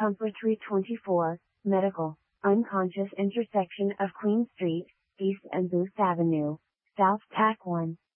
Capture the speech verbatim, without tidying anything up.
Comfort three twenty-four, Medical, unconscious intersection of Queen Street, East and Booth Avenue, South Tack one.